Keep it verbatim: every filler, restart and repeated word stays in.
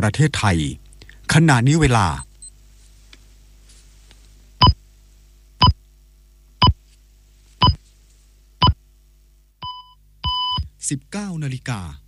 ประเทศไทยขณะนี้เวลาสิบเก้านาฬิกา